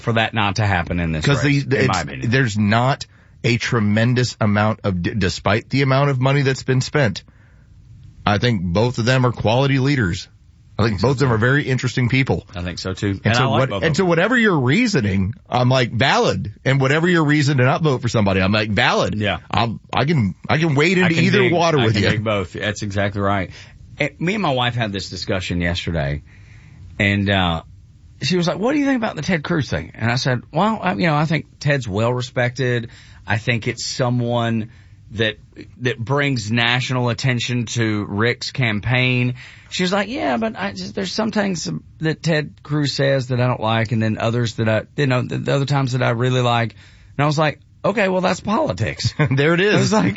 for that not to happen in this race, in my opinion. There's not a tremendous amount of, despite the amount of money that's been spent, I think both of them are quality leaders. I think both of them are very interesting people. I think so too. And so whatever your reasoning, I'm like valid. And whatever your reason to not vote for somebody, I'm like valid. Yeah. I can wade into either water with you. I can dig both. That's exactly right. Me and my wife had this discussion yesterday, and she was like, "What do you think about the Ted Cruz thing?" And I said, "Well, I think Ted's well respected. I think it's someone that brings national attention to Rick's campaign." She was like, "Yeah, but there's some things that Ted Cruz says that I don't like, and then others that the other times that I really like." And I was like, "Okay, well, that's politics." There it is. I was like,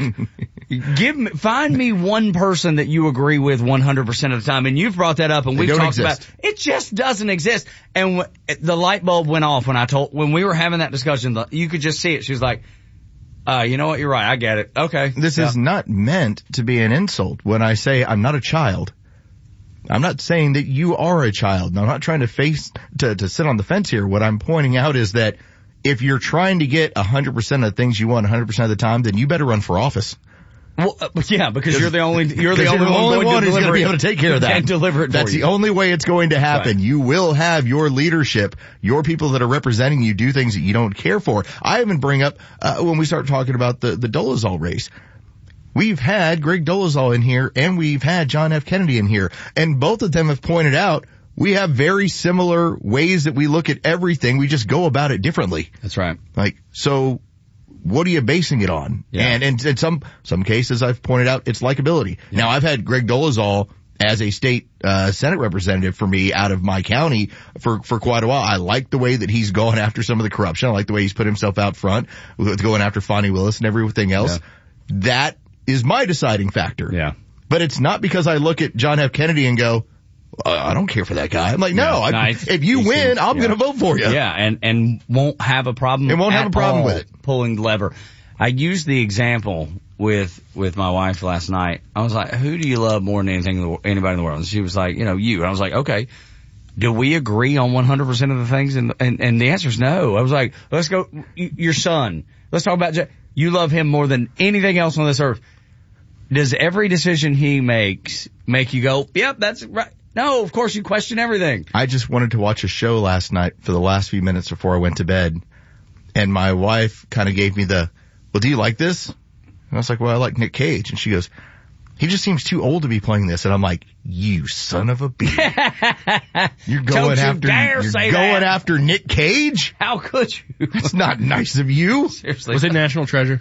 find me one person that you agree with 100% of the time. And you've brought that up, and we've talked about it. Just doesn't exist. And the light bulb went off when we were having that discussion. You could just see it. She was like, you know what? You're right. I get it. Okay. This is not meant to be an insult. When I say I'm not a child, I'm not saying that you are a child. And I'm not trying to sit on the fence here. What I'm pointing out is that if you're trying to get 100% of the things you want 100% of the time, then you better run for office. Well, yeah, because you're the only one who's going to be able to take care of that. Can't deliver it. That's the only way it's going to happen. Right. You will have your leadership, your people that are representing you, do things that you don't care for. I even bring up when we start talking about the Dolezal race. We've had Greg Dolezal in here, and we've had John F. Kennedy in here, and both of them have pointed out we have very similar ways that we look at everything. We just go about it differently. That's right. So what are you basing it on? Yeah. And in some cases I've pointed out it's likability. Yeah. Now I've had Greg Dolezal as a state Senate representative for me out of my county for quite a while. I like the way that he's gone after some of the corruption. I like the way he's put himself out front with going after Fani Willis and everything else. Yeah. That is my deciding factor. Yeah. But it's not because I look at John F. Kennedy and go, I don't care for that guy. I'm like, no, if you win, I'm going to vote for you. Yeah, and won't have a problem. And won't have a problem with it. Pulling the lever. I used the example with my wife last night. I was like, who do you love more than anybody in the world? And she was like, you. And I was like, okay, do we agree on 100% of the things? And the answer is no. I was like, let's go, your son. Let's talk about, you love him more than anything else on this earth. Does every decision he makes make you go, yep, that's right? No, of course you question everything. I just wanted to watch a show last night for the last few minutes before I went to bed. And my wife kind of gave me well, do you like this? And I was like, well, I like Nick Cage. And she goes, he just seems too old to be playing this. And I'm like, you son of a bitch. You're going after Nick Cage? How could you? That's not nice of you. Seriously. Was it National Treasure?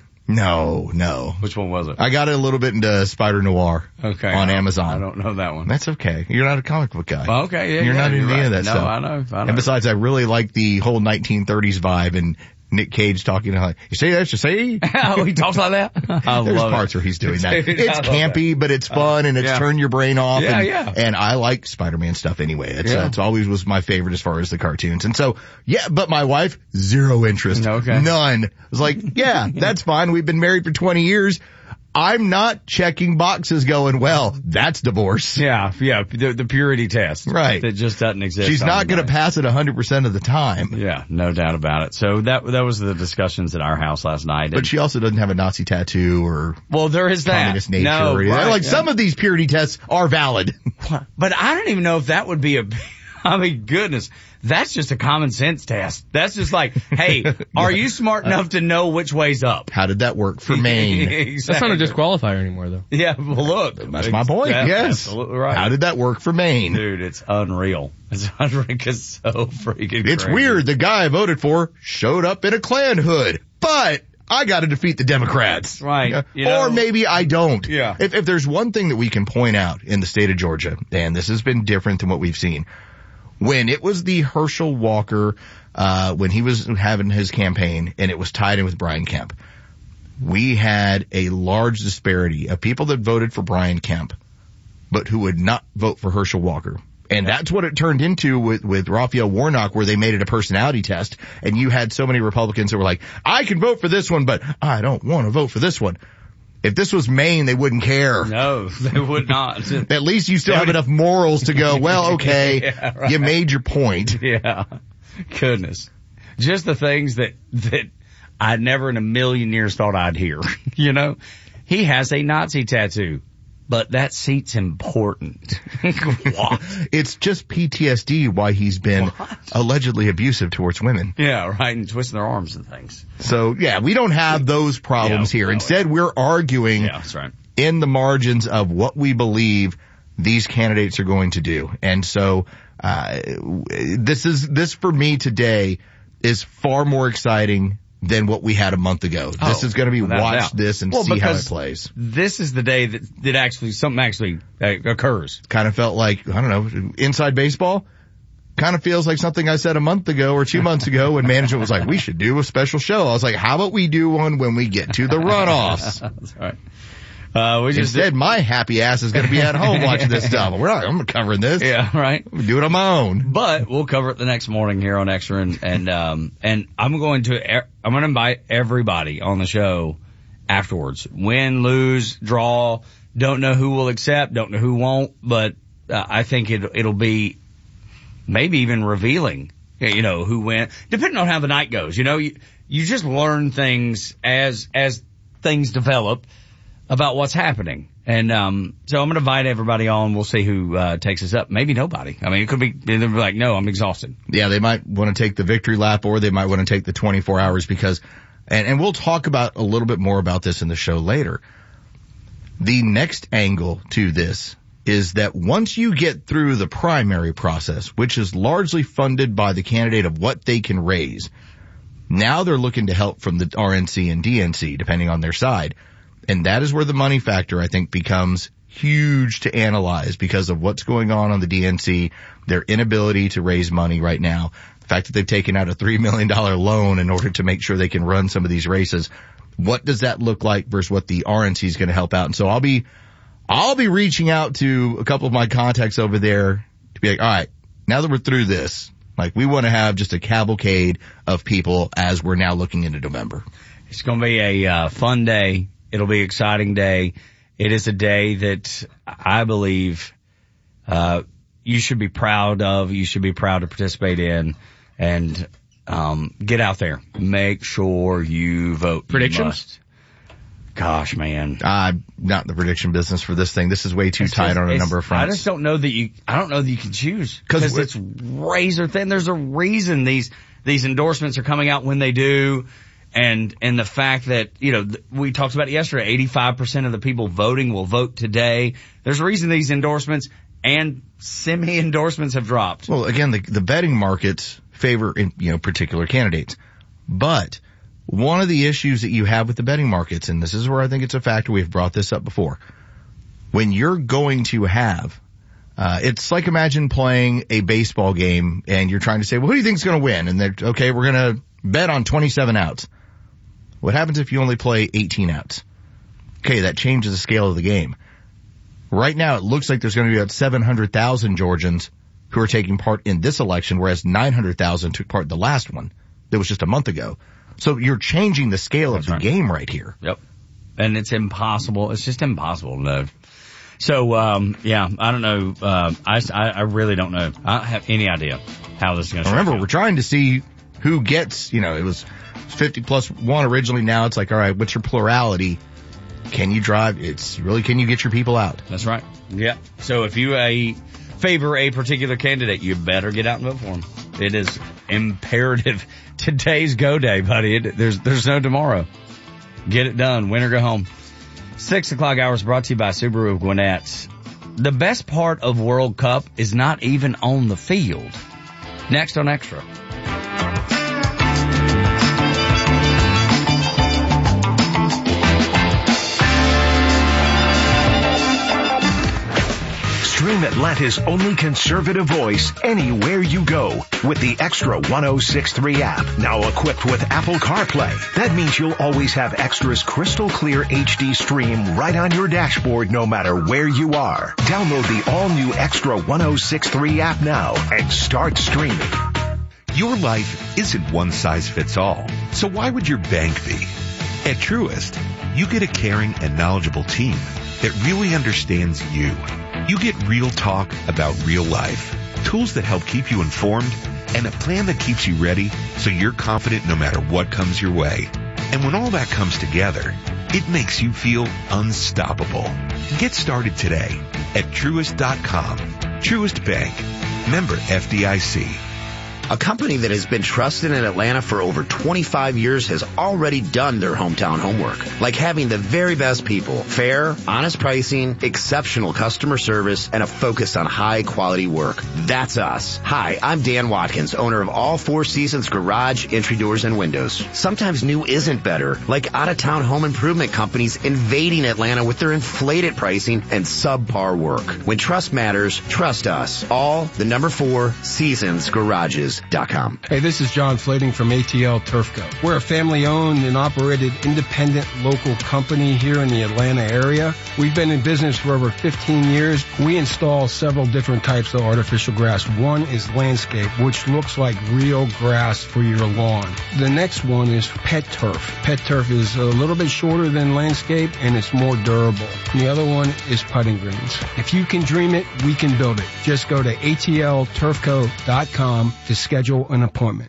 No. Which one was it? I got a little bit into Spider Noir on Amazon. I don't know that one. That's okay. You're not a comic book guy. Oh, okay, yeah. You're not into any of that stuff. No, I know. And besides, I really like the whole 1930s vibe and Nick Cage talking like, you see that? You see? Oh, he talks like that? There's parts where he's doing that. It's campy, but it's fun and it's turn your brain off. Yeah. And I like Spider-Man stuff anyway. It's always was my favorite as far as the cartoons. And so, but my wife, zero interest. Okay. None. I was like, yeah, that's fine. We've been married for 20 years. I'm not checking boxes going, well, that's divorce. Yeah, the purity test. Right. That just doesn't exist. She's not going to pass it 100% of the time. Yeah, no doubt about it. So that was the discussions at our house last night. But she also doesn't have a Nazi tattoo or there is that. Communist nature. No, right, some of these purity tests are valid. But I don't even know if that would be goodness. That's just a common sense test. That's just like, hey, are you smart enough to know which way's up? How did that work for Maine? Exactly. That's not a disqualifier anymore, though. Yeah, well, look. That's my point, yes. Absolutely right. How did that work for Maine? Dude, it's unreal. It's unreal. It's so freaking It's crazy. weird. The guy I voted for showed up in a Klan hood, but I got to defeat the Democrats. Right. Or maybe I don't. Yeah. If there's one thing that we can point out in the state of Georgia, and this has been different than what we've seen, when it was the Herschel Walker, when he was having his campaign and it was tied in with Brian Kemp, we had a large disparity of people that voted for Brian Kemp, but who would not vote for Herschel Walker. And that's what it turned into with Raphael Warnock, where they made it a personality test. And you had so many Republicans that were like, I can vote for this one, but I don't want to vote for this one. If this was Maine, they wouldn't care. No, they would not. At least you still have enough morals to go, well, okay, right. You made your point. Yeah. Goodness. just the things that I never in a million years thought I'd hear. You know, he has a Nazi tattoo. But that seat's important. What? It's just PTSD why he's been allegedly abusive towards women. Yeah, right, and twisting their arms and things. So, yeah, we don't have those problems here. Instead, we're arguing that's right. in the margins of what we believe these candidates are going to do. And so, this for me today is far more exciting than what we had a month ago. This is going to be watch this and see how it plays. This is the day that actually something actually occurs. Kind of felt like, I don't know, inside baseball. Kind of feels like something I said a month ago or 2 months ago when management was like, we should do a special show. I was like, how about we do one when we get to the runoffs? That's right. Instead, my happy ass is going to be at home watching this stuff. I'm covering this. Yeah, right. I'm do it on my own. But we'll cover it the next morning here on Extra, and I'm going to invite everybody on the show afterwards. Win, lose, draw. Don't know who will accept. Don't know who won't. But I think it'll be maybe even revealing. You know who went, depending on how the night goes. You know, you just learn things as things develop about what's happening. And so I'm going to invite everybody on. We'll see who takes us up. Maybe nobody. I mean, it could be, they'll be like, no, I'm exhausted. Yeah, they might want to take the victory lap, or they might want to take the 24 hours because, and we'll talk about a little bit more about this in the show later. The next angle to this is that once you get through the primary process, which is largely funded by the candidate of what they can raise, now they're looking to help from the RNC and DNC, depending on their side. And that is where the money factor, I think, becomes huge to analyze because of what's going on the DNC, their inability to raise money right now, the fact that they've taken out a $3 million loan in order to make sure they can run some of these races. What does that look like versus what the RNC is going to help out? And so I'll be reaching out to a couple of my contacts over there to be like, all right, now that we're through this, like we want to have just a cavalcade of people as we're now looking into November. It's going to be a fun day. It'll be an exciting day. It is a day that I believe you should be proud of. You should be proud to participate in. And get out there. Make sure you vote. Predictions? Gosh, man. I'm not in the prediction business for this thing. This is way too tight on a number of fronts. I just don't know that you can choose. Because it's razor thin. There's a reason these endorsements are coming out when they do. And the fact that, you know, we talked about it yesterday, 85% of the people voting will vote today. There's a reason these endorsements and semi-endorsements have dropped. Well, again, the betting markets favor, particular candidates. But one of the issues that you have with the betting markets, and this is where I think it's a factor, we've brought this up before. When you're going to have, it's like imagine playing a baseball game and you're trying to say, well, who do you think is going to win? And they're, okay, we're going to bet on 27 outs. What happens if you only play 18 outs? Okay, that changes the scale of the game. Right now, it looks like there's going to be about 700,000 Georgians who are taking part in this election, whereas 900,000 took part in the last one that was just a month ago. So you're changing the scale of the game right here. Yep. And it's impossible. It's just impossible to know. So, I don't know. I really don't know. I don't have any idea how this is going to Remember, we're trying to see who gets, it was 50 plus one originally. Now it's like, all right, what's your plurality? Can you drive? Can you get your people out? That's right. Yeah. So if you favor a particular candidate, you better get out and vote for him. It is imperative. Today's go day, buddy. There's no tomorrow. Get it done. Win or go home. 6 o'clock hours brought to you by Subaru of Gwinnett. The best part of World Cup is not even on the field. Next on Extra. Stream Atlanta's only conservative voice anywhere you go with the Extra 106.3 app. Now equipped with Apple CarPlay. That means you'll always have Extra's crystal clear HD stream right on your dashboard no matter where you are. Download the all-new Extra 106.3 app now and start streaming. Your life isn't one size fits all. So why would your bank be? At Truist, you get a caring and knowledgeable team that really understands you. You get real talk about real life, tools that help keep you informed, and a plan that keeps you ready so you're confident no matter what comes your way. And when all that comes together, it makes you feel unstoppable. Get started today at Truist.com. Truist Bank. Member FDIC. A company that has been trusted in Atlanta for over 25 years has already done their hometown homework, like having the very best people, fair, honest pricing, exceptional customer service, and a focus on high-quality work. That's us. Hi, I'm Dan Watkins, owner of All Four Seasons Garage, Entry Doors, and Windows. Sometimes new isn't better, like out-of-town home improvement companies invading Atlanta with their inflated pricing and subpar work. When trust matters, trust us. All the number 4 Seasons Garages. Hey, this is John Flading from ATL Turfco. We're a family-owned and operated independent local company here in the Atlanta area. We've been in business for over 15 years. We install several different types of artificial grass. One is landscape, which looks like real grass for your lawn. The next one is pet turf. Pet turf is a little bit shorter than landscape, and it's more durable. And the other one is putting greens. If you can dream it, we can build it. Just go to atlturfco.com to schedule an appointment.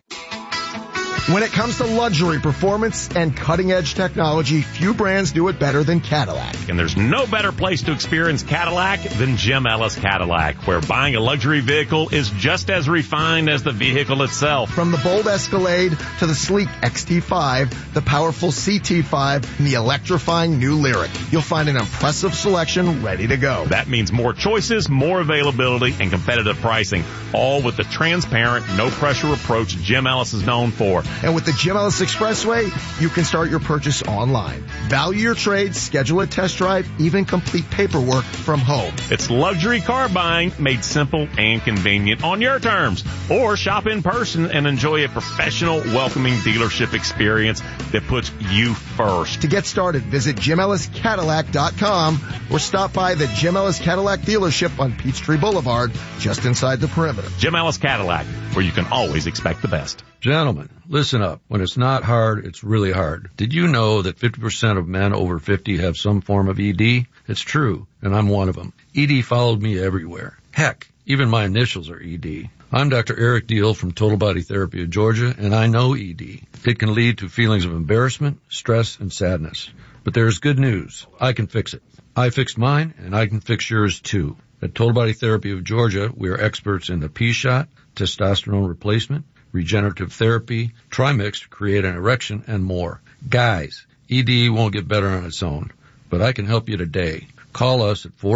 When it comes to luxury, performance, and cutting-edge technology, few brands do it better than Cadillac. And there's no better place to experience Cadillac than Jim Ellis Cadillac, where buying a luxury vehicle is just as refined as the vehicle itself. From the bold Escalade to the sleek XT5, the powerful CT5, and the electrifying new Lyriq, you'll find an impressive selection ready to go. That means more choices, more availability, and competitive pricing, all with the transparent, no-pressure approach Jim Ellis is known for. And with the Jim Ellis Expressway, you can start your purchase online. Value your trade, schedule a test drive, even complete paperwork from home. It's luxury car buying made simple and convenient on your terms. Or shop in person and enjoy a professional, welcoming dealership experience that puts you first. To get started, visit JimEllisCadillac.com or stop by the Jim Ellis Cadillac dealership on Peachtree Boulevard, just inside the perimeter. Jim Ellis Cadillac, where you can always expect the best. Gentlemen, listen up. When it's not hard, it's really hard. Did you know that 50% of men over 50 have some form of ED? It's true, and I'm one of them. ED followed me everywhere. Heck, even my initials are ED. I'm Dr. Eric Deal from Total Body Therapy of Georgia, and I know ED. It can lead to feelings of embarrassment, stress, and sadness. But there's good news. I can fix it. I fixed mine, and I can fix yours too. At Total Body Therapy of Georgia, we are experts in the P-shot, testosterone replacement, regenerative therapy, Trimix to create an erection, and more. Guys, ED won't get better on its own, but I can help you today. Call us at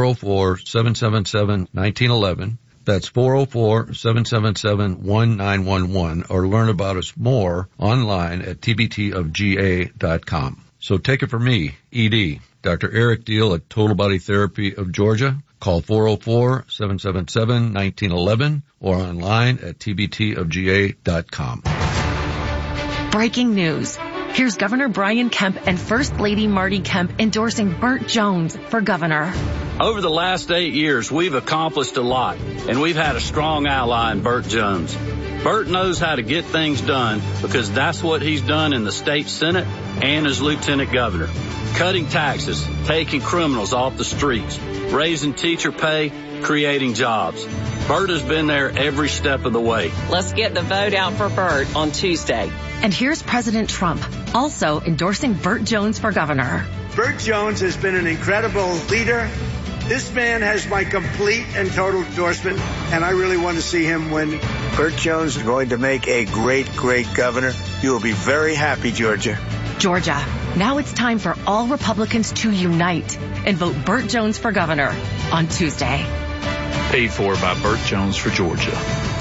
404-777-1911. That's 404-777-1911, or learn about us more online at tbtofga.com. So take it from me, ED, Dr. Eric Deal at Total Body Therapy of Georgia. Call 404-777-1911 or online at tbtofga.com. Breaking news. Here's Governor Brian Kemp and First Lady Marty Kemp endorsing Burt Jones for governor. Over the last 8 years, we've accomplished a lot, and we've had a strong ally in Burt Jones. Burt knows how to get things done because that's what he's done in the state Senate and as lieutenant governor. Cutting taxes, taking criminals off the streets, raising teacher pay, creating jobs. Burt has been there every step of the way. Let's get the vote out for Burt on Tuesday. And here's President Trump, also endorsing Burt Jones for governor. Burt Jones has been an incredible leader. This man has my complete and total endorsement, and I really want to see him win. Burt Jones is going to make a great, great governor. You will be very happy, Georgia. Georgia, now it's time for all Republicans to unite and vote Burt Jones for governor on Tuesday. Paid for by Burt Jones for Georgia.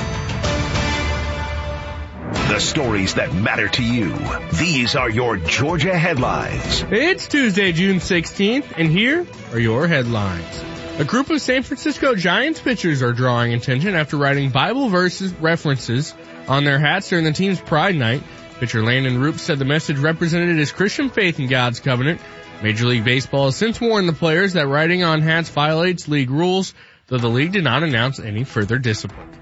The stories that matter to you. These are your Georgia headlines. It's Tuesday, June 16th, and here are your headlines. A group of San Francisco Giants pitchers are drawing attention after writing Bible verses references on their hats during the team's Pride Night. Pitcher Landon Roop said the message represented his Christian faith in God's covenant. Major League Baseball has since warned the players that writing on hats violates league rules, though the league did not announce any further discipline.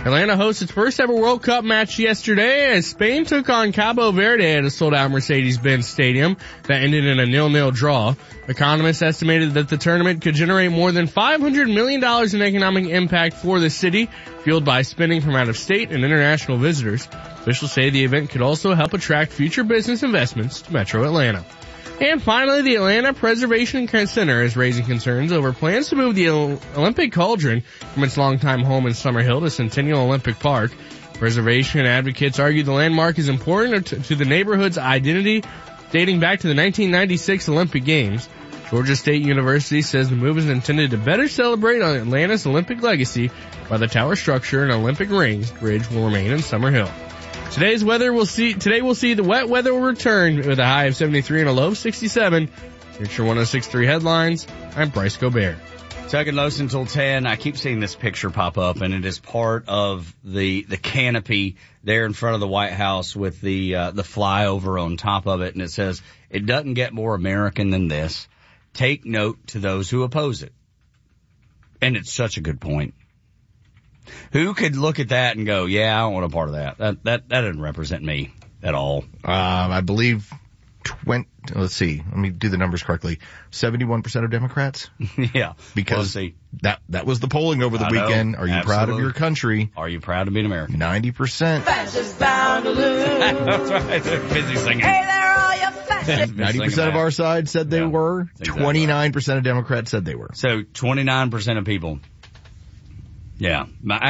Atlanta hosts its first ever World Cup match yesterday as Spain took on Cabo Verde at a sold-out Mercedes-Benz Stadium that ended in a 0-0 draw. Economists estimated that the tournament could generate more than $500 million in economic impact for the city, fueled by spending from out-of-state and international visitors. Officials say the event could also help attract future business investments to Metro Atlanta. And finally, the Atlanta Preservation Center is raising concerns over plans to move the Olympic Cauldron from its longtime home in Summerhill to Centennial Olympic Park. Preservation advocates argue the landmark is important to the neighborhood's identity dating back to the 1996 Olympic Games. Georgia State University says the move is intended to better celebrate Atlanta's Olympic legacy, while the tower structure and Olympic rings bridge will remain in Summerhill. Today we'll see the wet weather will return with a high of 73 and a low of 67. Here's your 106.3 headlines. I'm Bryce Gobert. Tuck and Los until 10. I keep seeing this picture pop up, and it is part of the canopy there in front of the White House with the flyover on top of it, and it says, "It doesn't get more American than this. Take note to those who oppose it." And it's such a good point. Who could look at that and go, yeah, I don't want a part of that. That doesn't represent me at all. I believe let's see, let me do the numbers correctly. 71% of Democrats? Yeah. Because that was the polling over the weekend. Are you proud of your country? Are you proud to be an American? 90%. Fascists bound to lose. That's right. They're busy singing. Hey there, all you fascists. 90% of our side said they were. 29% of Democrats said they were. So 29% of people. Yeah.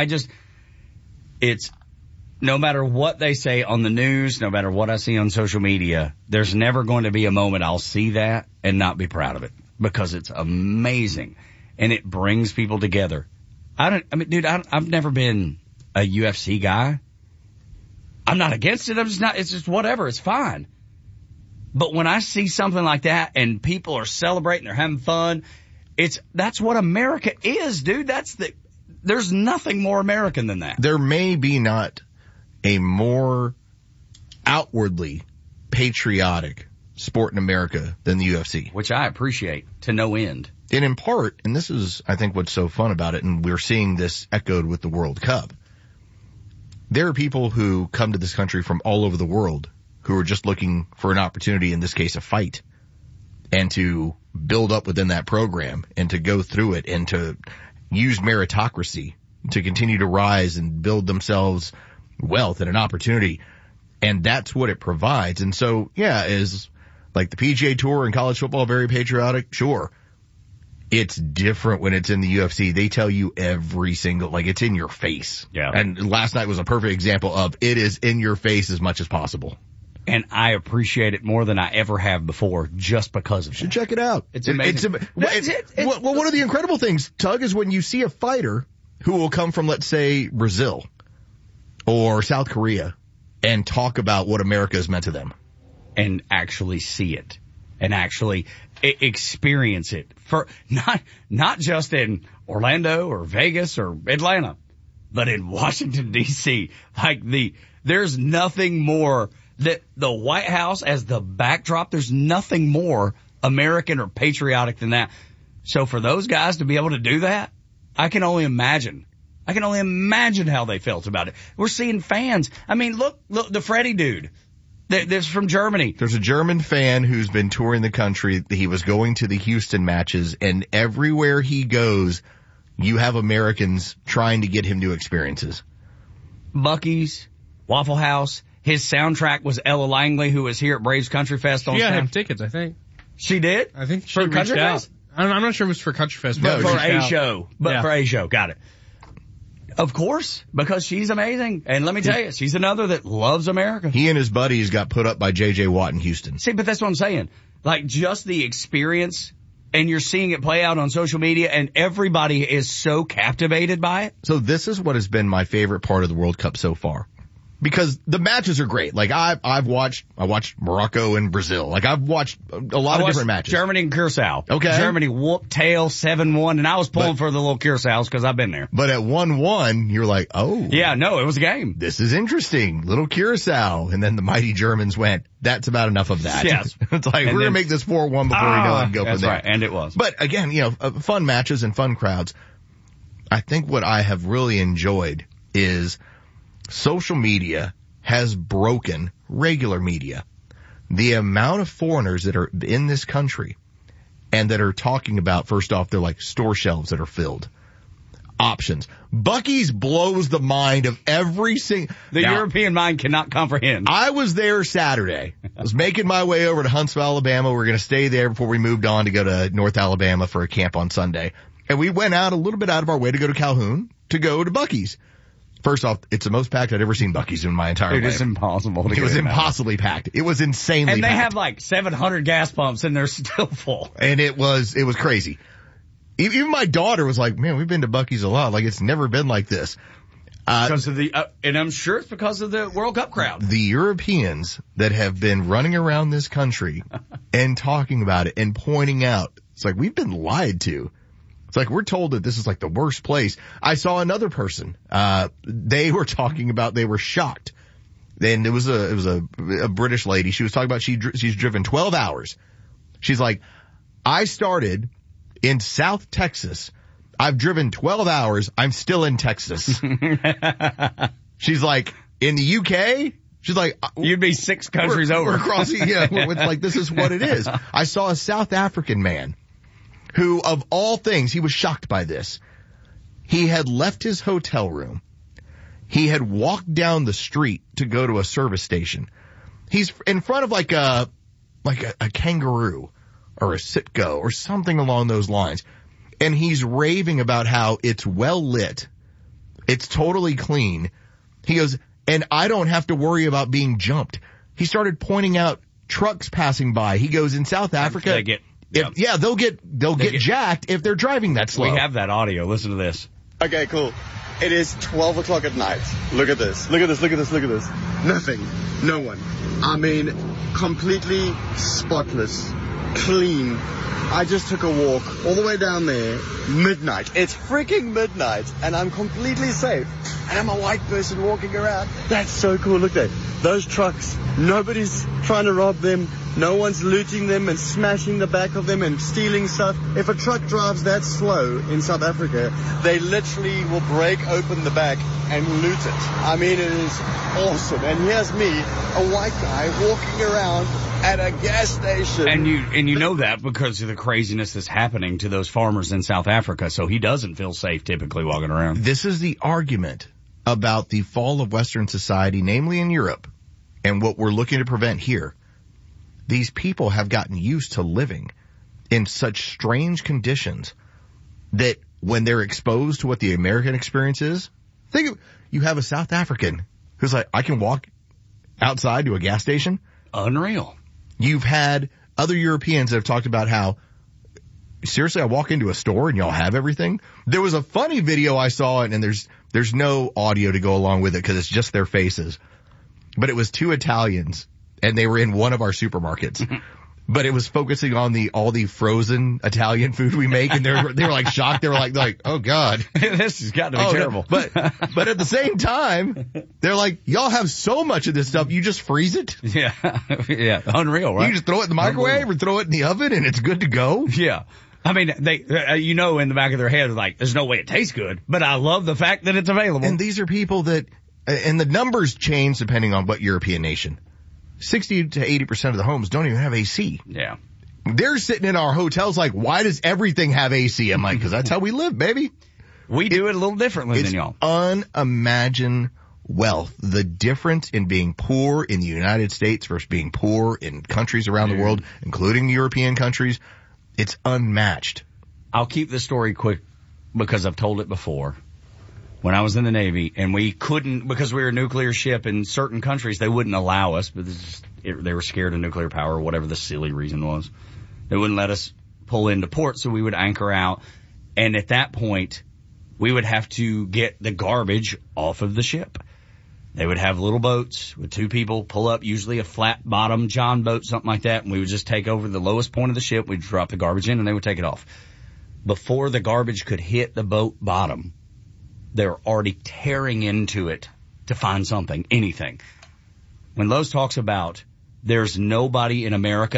It's no matter what they say on the news, no matter what I see on social media, there's never going to be a moment I'll see that and not be proud of it, because it's amazing and it brings people together. I've never been a UFC guy. I'm not against it. It's just whatever. It's fine. But when I see something like that and people are celebrating, they're having fun, that's what America is, dude. There's nothing more American than that. There may be not a more outwardly patriotic sport in America than the UFC. Which I appreciate to no end. And in part, and this is, I think, what's so fun about it, and we're seeing this echoed with the World Cup. There are people who come to this country from all over the world who are just looking for an opportunity, in this case a fight, and to build up within that program and to go through it and to use meritocracy to continue to rise and build themselves wealth and an opportunity. And that's what it provides. And so, yeah, is like the PGA Tour and college football very patriotic? Sure. It's different when it's in the UFC. They tell you every single, it's in your face. Yeah. And last night was a perfect example of it is in your face as much as possible. And I appreciate it more than I ever have before just because of it. You should check it out. It's amazing. One of the incredible things, Tug, is when you see a fighter who will come from, let's say, Brazil or South Korea and talk about what America has meant to them. And actually see it. And actually experience it. For not just in Orlando or Vegas or Atlanta, but in Washington, D.C. There's nothing more that the White House as the backdrop, there's nothing more American or patriotic than that. So for those guys to be able to do that, I can only imagine how they felt about it. We're seeing fans. I mean, look, the Freddie dude. That's from Germany. There's a German fan who's been touring the country. He was going to the Houston matches, and everywhere he goes, you have Americans trying to get him new experiences. Buc-ee's, Waffle House. His soundtrack was Ella Langley, who was here at Braves Country Fest on She got Saturday. him tickets, I think. She did? I think she for reached Country out. Fest? I'm not sure if it was for Country Fest, but for a show. But yeah. for a show. Got it. Of course, because she's amazing. And let me tell you, she's another that loves America. He and his buddies got put up by J.J. Watt in Houston. See, but that's what I'm saying. Just the experience, and you're seeing it play out on social media, and everybody is so captivated by it. So this is what has been my favorite part of the World Cup so far. Because the matches are great. I watched Morocco and Brazil. I've watched a lot of different matches. Germany and Curacao. Okay. Germany whooped tail 7-1, and I was pulling for the little Curaçaos because I've been there. But at 1-1, you're like, oh. Yeah, no, it was a game. This is interesting. Little Curacao. And then the mighty Germans went, that's about enough of that. Yes. It's we're going to make this 4-1 before we know it and go from there. That's right, and it was. But again, fun matches and fun crowds. I think what I have really enjoyed is social media has broken regular media. The amount of foreigners that are in this country and that are talking about, first off, they're like store shelves that are filled. Options. Buc-ee's blows the mind of every single... The European mind cannot comprehend. I was there Saturday. I was making my way over to Huntsville, Alabama. We were going to stay there before we moved on to go to North Alabama for a camp on Sunday. And we went out a little bit out of our way to go to Calhoun to go to Buc-ee's. First off, it's the most packed I'd ever seen Buc-ee's in my entire life. It is impossible to get. It was impossibly packed. It was insanely packed. And they have like 700 gas pumps and they're still full. And it was crazy. Even my daughter was like, man, we've been to Buc-ee's a lot. Like, it's never been like this. Because of and I'm sure it's because of the World Cup crowd. The Europeans that have been running around this country and talking about it and pointing out, it's like, we've been lied to. It's like, we're told that this is like the worst place. I saw another person, they were talking about, they were shocked. And it was a British lady. She was talking about she's driven 12 hours. She's like, I started in South Texas. I've driven 12 hours. I'm still in Texas. She's like, in the UK? She's like, you'd be 6 countries over. We're crossing, yeah. It's like, this is what it is. I saw a South African man who, of all things, he was shocked by this. He had left his hotel room. He had walked down the street to go to a service station. He's in front of like a Kangaroo or a Citgo or something along those lines. And he's raving about how it's well lit. It's totally clean. He goes, and I don't have to worry about being jumped. He started pointing out trucks passing by. He goes, in South Africa, they'll get jacked if they're driving that slow. We have that audio. Listen to this. Okay, cool. It is 12 o'clock at night. Look at this. Look at this. Look at this. Look at this. Nothing. No one. I mean, completely spotless. Clean. I just took a walk all the way down there. Midnight. It's freaking midnight. And I'm completely safe. And I'm a white person walking around. That's so cool. Look there. Those trucks. Nobody's trying to rob them. No one's looting them and smashing the back of them and stealing stuff. If a truck drives that slow in South Africa, they literally will break open the back and loot it. I mean, it is awesome. And here's me, a white guy, walking around at a gas station. And you know that because of the craziness that's happening to those farmers in South Africa, so he doesn't feel safe typically walking around. This is the argument about the fall of Western society, namely in Europe, and what we're looking to prevent here. These people have gotten used to living in such strange conditions that when they're exposed to what the American experience is, think of, you have a South African who's like, I can walk outside to a gas station. Unreal. You've had other Europeans that have talked about how, seriously, I walk into a store and y'all have everything. There was a funny video I saw, and there's no audio to go along with it because it's just their faces. But it was 2 Italians, and they were in one of our supermarkets. But it was focusing on all the frozen Italian food we make, and they were like shocked. They were like, oh God. This has got to be terrible. No. But at the same time, they're like, y'all have so much of this stuff, you just freeze it? Yeah. Yeah. Unreal, right? You just throw it in the microwave or throw it in the oven and it's good to go? Yeah. I mean, they, in the back of their head, like, there's no way it tastes good, but I love the fact that it's available. And these are people that, and the numbers change depending on what European nation. 60 to 80% of the homes don't even have AC. Yeah. They're sitting in our hotels like, why does everything have AC? I'm like, because that's how we live, baby. We do it a little differently than y'all. Unimagined wealth. The difference in being poor in the United States versus being poor in countries around the world, including European countries, it's unmatched. I'll keep the story quick because I've told it before. When I was in the Navy, and we couldn't, because we were a nuclear ship in certain countries, they wouldn't allow us, but they were scared of nuclear power or whatever the silly reason was. They wouldn't let us pull into port, so we would anchor out. And at that point, we would have to get the garbage off of the ship. They would have little boats with 2 people pull up, usually a flat bottom John boat, something like that, and we would just take over the lowest point of the ship. We'd drop the garbage in, and they would take it off. Before the garbage could hit the boat bottom, they're already tearing into it to find something, anything. When Lowe's talks about there's nobody in America,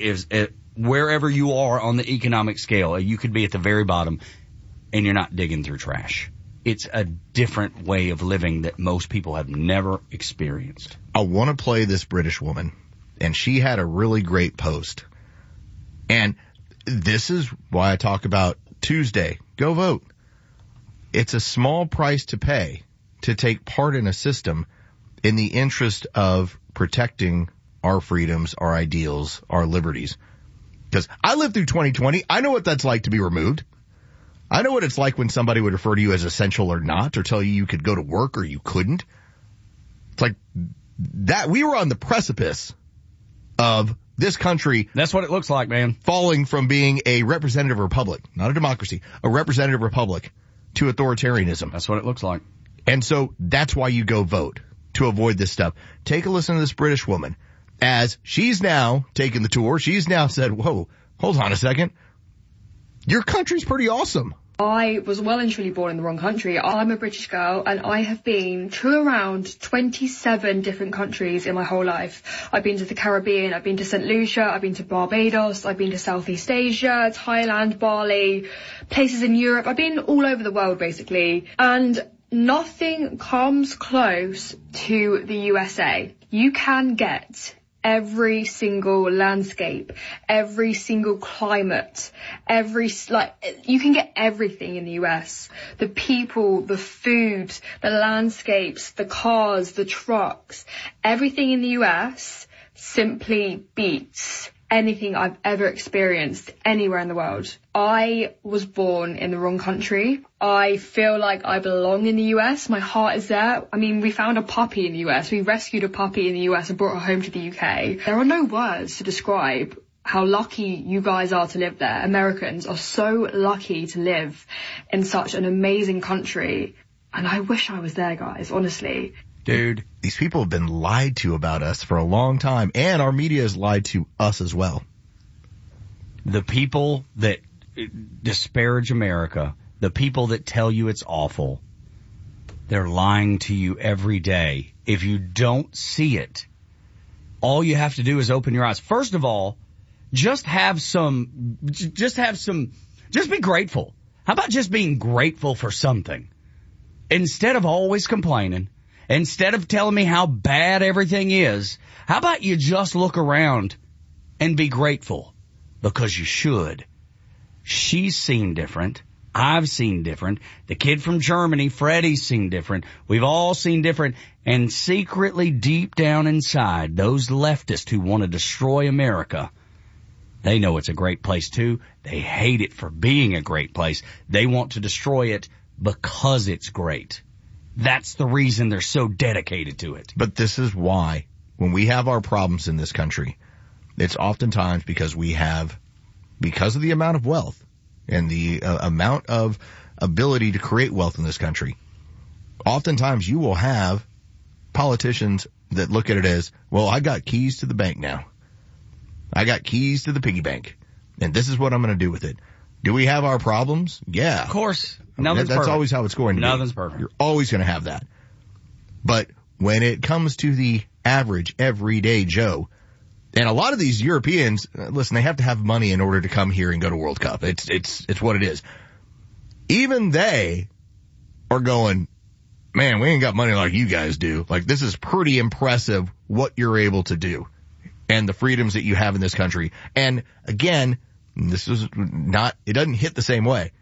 wherever you are on the economic scale, you could be at the very bottom and you're not digging through trash. it's a different way of living that most people have never experienced. I want to play this British woman, and she had a really great post. And this is why I talk about Tuesday. Go vote. It's a small price to pay to take part in a system in the interest of protecting our freedoms, our ideals, our liberties. Because I lived through 2020. I know what that's like to be removed. I know what it's like when somebody would refer to you as essential or not, or tell you you could go to work or you couldn't. It's like that. We were on the precipice of this country. That's what it looks like, man. Falling from being a representative republic, not a democracy, a representative republic to authoritarianism. That's what it looks like. And so that's why you go vote, to avoid this stuff. Take a listen to this British woman as she's now taken the tour. She's now said, whoa, hold on a second. Your country's pretty awesome. I was well and truly born in the wrong country. I'm a British girl and I have been to around 27 different countries in my whole life. I've been to the Caribbean, I've been to St. Lucia, I've been to Barbados, I've been to Southeast Asia, Thailand, Bali, places in Europe. I've been all over the world basically. And nothing comes close to the USA. You can get every single landscape, every single climate, you can get everything in the US. The people, the food, the landscapes, the cars, the trucks, everything in the US simply beats anything I've ever experienced anywhere in the world. I was born in the wrong country. I feel like I belong in the US. My heart is there. I mean, we found a puppy in the US. We rescued a puppy in the US and brought her home to the UK. There are no words to describe how lucky you guys are to live there. Americans are so lucky to live in such an amazing country. And I wish I was there, guys, honestly. Dude, these people have been lied to about us for a long time, and our media has lied to us as well. The people that disparage America, the people that tell you it's awful, they're lying to you every day. If you don't see it, all you have to do is open your eyes. First of all, just be grateful. How about just being grateful for something? Instead of always complaining, instead of telling me how bad everything is, how about you just look around and be grateful? Because you should. She's seen different. I've seen different. The kid from Germany, Freddie's seen different. We've all seen different. And secretly, deep down inside, those leftists who want to destroy America, they know it's a great place too. They hate it for being a great place. They want to destroy it because it's great. That's the reason they're so dedicated to it. But this is why, when we have our problems in this country, it's oftentimes because of the amount of wealth and the amount of ability to create wealth in this country. Oftentimes you will have politicians that look at it as, well, I got keys to the bank now. I got keys to the piggy bank, and this is what I'm going to do with it. Do we have our problems? Yeah. Of course. That's always how it's going to be. Nothing's perfect. You're always going to have that. But when it comes to the average, everyday Joe, and a lot of these Europeans, listen, they have to have money in order to come here and go to World Cup. It's what it is. Even they are going, man, we ain't got money like you guys do. Like, this is pretty impressive what you're able to do and the freedoms that you have in this country. And again, this is not, it doesn't hit the same way.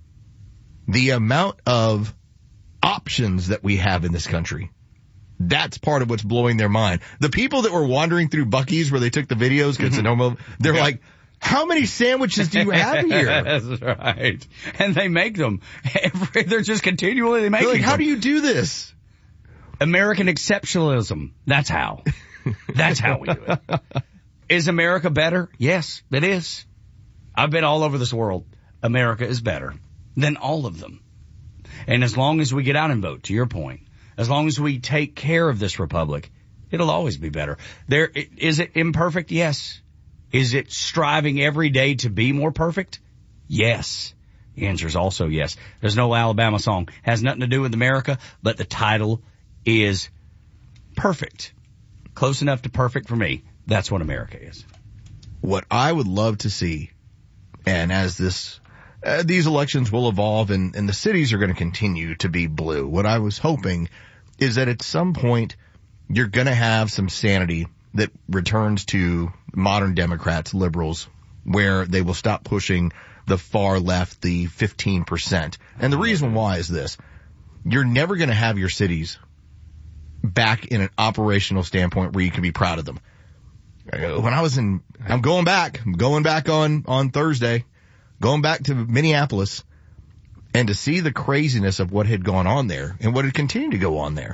The amount of options that we have in this country, that's part of what's blowing their mind. The people that were wandering through Buc-ee's where they took the videos, they're like, how many sandwiches do you have here? That's right. And they make them. They're just continually making them. How do you do this? American exceptionalism. That's how. That's how we do it. Is America better? Yes, it is. I've been all over this world. America is better than all of them. And as long as we get out and vote, to your point, as long as we take care of this republic, it'll always be better. Is it imperfect? Yes. Is it striving every day to be more perfect? Yes. The answer is also yes. There's no Alabama song. Has nothing to do with America, but the title is perfect. Close enough to perfect for me. That's what America is. What I would love to see, and as this these elections will evolve and the cities are going to continue to be blue. What I was hoping is that at some point you're going to have some sanity that returns to modern Democrats, liberals, where they will stop pushing the far left, the 15%. And the reason why is this. You're never going to have your cities back in an operational standpoint where you can be proud of them. When I'm going back on Thursday, going back to Minneapolis, and to see the craziness of what had gone on there and what had continued to go on there.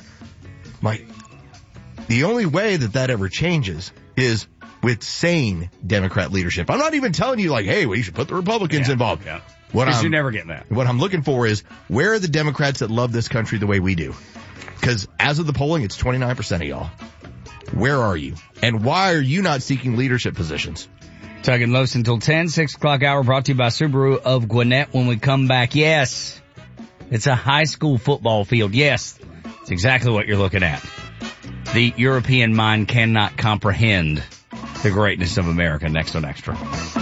The only way that ever changes is with sane Democrat leadership. I'm not even telling you hey, we should put the Republicans involved. Yeah. Because you're never getting that. What I'm looking for is, where are the Democrats that love this country the way we do? Because as of the polling, it's 29% of y'all. Where are you? And why are you not seeking leadership positions? Tugging Los until 10, 6 o'clock hour, brought to you by Subaru of Gwinnett. When we come back, yes, it's a high school football field. Yes, it's exactly what you're looking at. The European mind cannot comprehend the greatness of America. Next on Extra.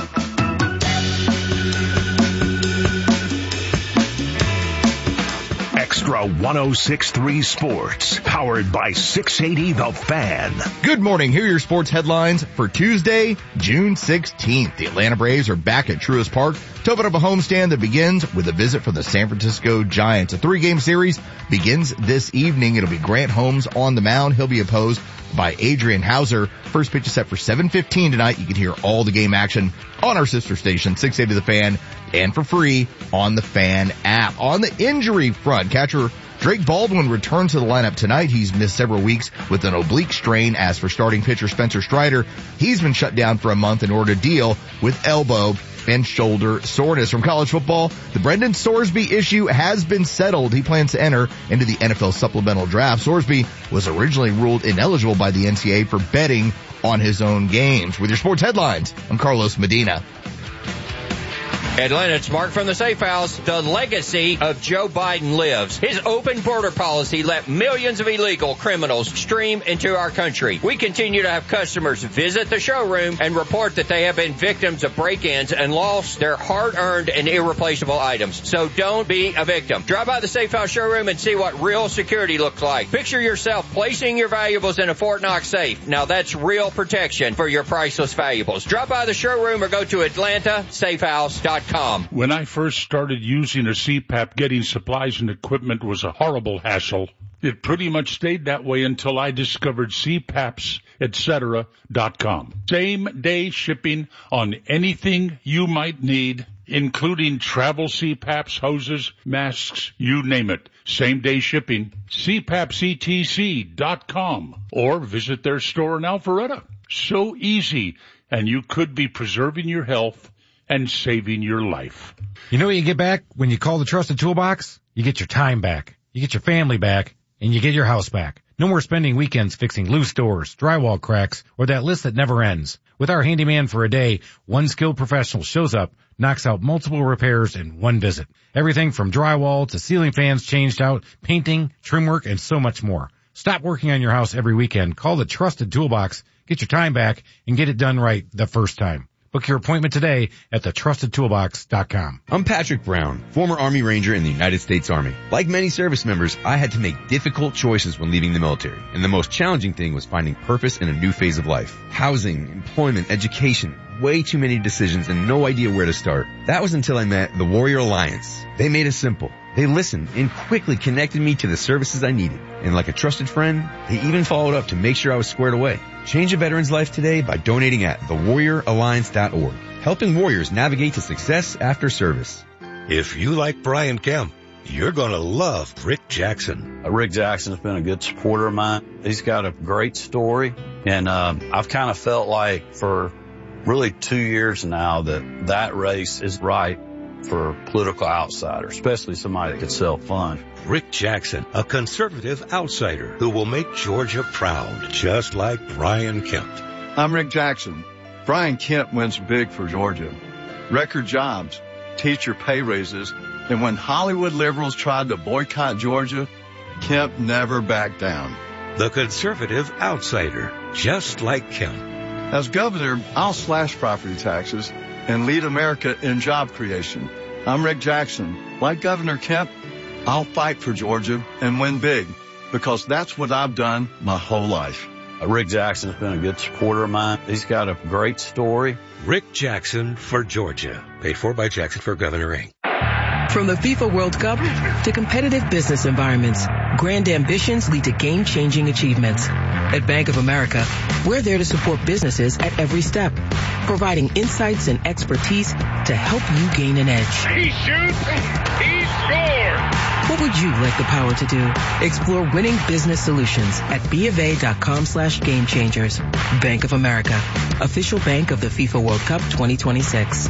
Extra 106.3 Sports, powered by 680 The Fan. Good morning. Here are your sports headlines for Tuesday, June 16th. The Atlanta Braves are back at Truist Park to open up a homestand that begins with a visit from the San Francisco Giants. A 3-game series begins this evening. It'll be Grant Holmes on the mound. He'll be opposed by Adrian Hauser. First pitch is set for 7:15 tonight. You can hear all the game action on our sister station, 680 The Fan, and for free on the Fan app. On the injury front, catcher Drake Baldwin returns to the lineup tonight. He's missed several weeks with an oblique strain. As for starting pitcher Spencer Strider, he's been shut down for a month in order to deal with elbow and shoulder soreness. From college football, the Brendan Sorsby issue has been settled. He plans to enter into the NFL supplemental draft. Sorsby was originally ruled ineligible by the NCAA for betting on his own games. With your sports headlines, I'm Carlos Medina. Atlanta, it's Mark from the Safe House. The legacy of Joe Biden lives. His open border policy let millions of illegal criminals stream into our country. We continue to have customers visit the showroom and report that they have been victims of break-ins and lost their hard-earned and irreplaceable items. So don't be a victim. Drive by the Safe House showroom and see what real security looks like. Picture yourself placing your valuables in a Fort Knox safe. Now that's real protection for your priceless valuables. Drop by the showroom or go to AtlantaSafeHouse.com. When I first started using a CPAP, getting supplies and equipment was a horrible hassle. It pretty much stayed that way until I discovered CPAPs, etc.com. Same-day shipping on anything you might need, including travel CPAPs, hoses, masks, you name it. Same-day shipping. CPAPsETC.com. Or visit their store in Alpharetta. So easy, and you could be preserving your health and saving your life. You know what you get back when you call the Trusted Toolbox? You get your time back, you get your family back, and you get your house back. No more spending weekends fixing loose doors, drywall cracks, or that list that never ends. With our handyman for a day, one skilled professional shows up, knocks out multiple repairs in one visit. Everything from drywall to ceiling fans changed out, painting, trim work, and so much more. Stop working on your house every weekend. Call the Trusted Toolbox, get your time back, and get it done right the first time. Book your appointment today at thetrustedtoolbox.com. I'm Patrick Brown, former Army Ranger in the United States Army. Like many service members, I had to make difficult choices when leaving the military, and the most challenging thing was finding purpose in a new phase of life. Housing, employment, education, way too many decisions and no idea where to start. That was until I met the Warrior Alliance. They made it simple. They listened and quickly connected me to the services I needed. And like a trusted friend, they even followed up to make sure I was squared away. Change a veteran's life today by donating at thewarrioralliance.org, helping warriors navigate to success after service. If you like Brian Kemp, you're going to love Rick Jackson. Rick Jackson's been a good supporter of mine. He's got a great story, and I've kind of felt like for really 2 years now that race is right for political outsiders, especially somebody that could self-fund. Rick Jackson, a conservative outsider who will make Georgia proud, just like Brian Kemp. I'm Rick Jackson. Brian Kemp wins big for Georgia. Record jobs, teacher pay raises, and when Hollywood liberals tried to boycott Georgia, Kemp never backed down. The conservative outsider, just like Kemp. As governor, I'll slash property taxes and lead America in job creation. I'm Rick Jackson. Like Governor Kemp, I'll fight for Georgia and win big because that's what I've done my whole life. Rick Jackson's been a good supporter of mine. He's got a great story. Rick Jackson for Georgia. Paid for by Jackson for Governor Inc. From the FIFA World Cup to competitive business environments, grand ambitions lead to game-changing achievements. At Bank of America, we're there to support businesses at every step, providing insights and expertise to help you gain an edge. He shoots, he scores! What would you like the power to do? Explore winning business solutions at BofA.com/gamechangers. Bank of America, official bank of the FIFA World Cup 2026.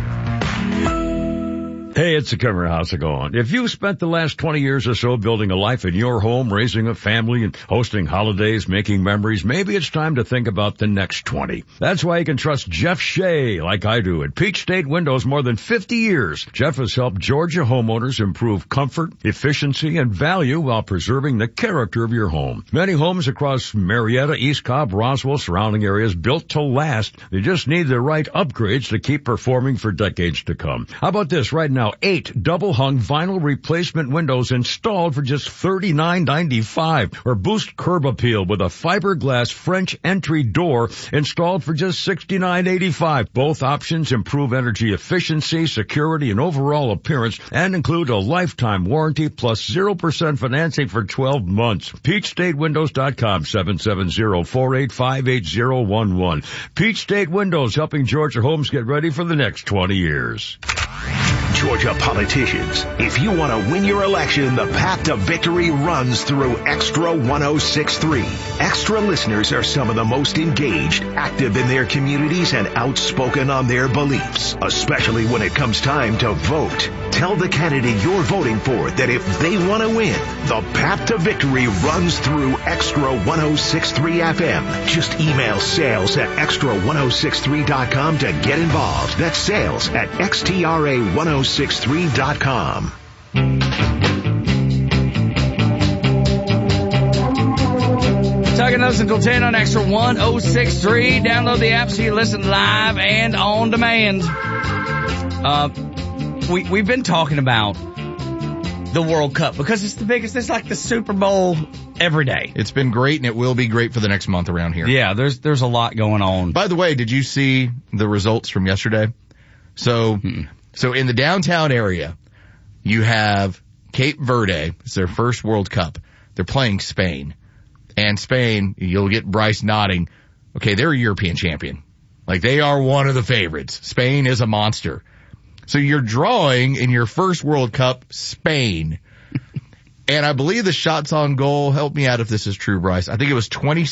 Hey, it's the Kimmer. How's it going? If you've spent the last 20 years or so building a life in your home, raising a family, and hosting holidays, making memories, maybe it's time to think about the next 20. That's why you can trust Jeff Shea, like I do, at Peach State Windows more than 50 years. Jeff has helped Georgia homeowners improve comfort, efficiency, and value while preserving the character of your home. Many homes across Marietta, East Cobb, Roswell, surrounding areas built to last. They just need the right upgrades to keep performing for decades to come. How about this right now? 8 double-hung vinyl replacement windows installed for just $39.95, or Boost Curb Appeal with a fiberglass French entry door installed for just $69.85. Both options improve energy efficiency, security, and overall appearance, and include a lifetime warranty plus 0% financing for 12 months. PeachStateWindows.com, 770-485-8011. Peach State Windows, helping Georgia homes get ready for the next 20 years. Georgia politicians, if you want to win your election, the path to victory runs through Extra 106.3. Extra listeners are some of the most engaged, active in their communities, and outspoken on their beliefs, especially when it comes time to vote. Tell the candidate you're voting for that if they want to win, the path to victory runs through Extra 106.3 FM. Just email sales@extra1063.com to get involved. That's sales@xtra1063.com. Talking us until 10 on Extra 106.3. Download the app so you listen live and on demand. We've been talking about the World Cup because it's the biggest. It's like the Super Bowl every day. It's been great, and it will be great for the next month around here. Yeah, there's a lot going on. By the way, did you see the results from yesterday? So in the downtown area, you have Cape Verde. It's their first World Cup. They're playing Spain. And Spain, you'll get Bryce nodding. Okay, they're a European champion. Like, they are one of the favorites. Spain is a monster. So you're drawing in your first World Cup, Spain. And I believe the shots on goal, help me out if this is true, Bryce. I think it was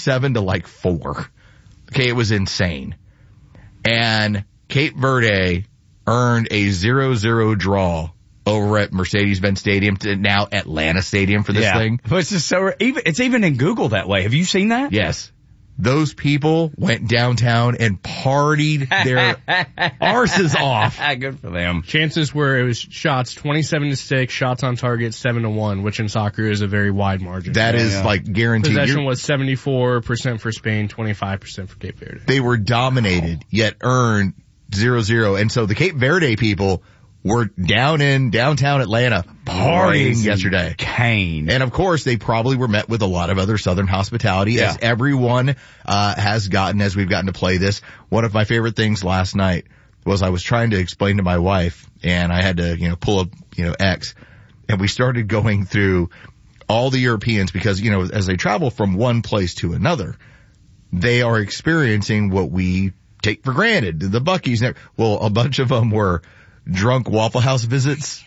27-4. Okay, it was insane. And Cape Verde earned a 0-0 draw over at Mercedes-Benz Stadium to now Atlanta Stadium for this thing. But it's just so it's even in Google that way. Have you seen that? Yes. Those people went downtown and partied their arses off. Good for them. Chances were it was shots 27-6, shots on target 7-1, which in soccer is a very wide margin. That is like guaranteed. Possession was 74% for Spain, 25% for Cape Verde. They were dominated, yet earned 0-0. And so the Cape Verde people were down in downtown Atlanta partying yesterday. Kane. And of course, they probably were met with a lot of other Southern hospitality, as everyone has gotten as we've gotten to play this. One of my favorite things last night was I was trying to explain to my wife, and I had to, pull up, X, and we started going through all the Europeans because, as they travel from one place to another, they are experiencing what we take for granted. The Buc-ee's, well, a bunch of them were drunk Waffle House visits.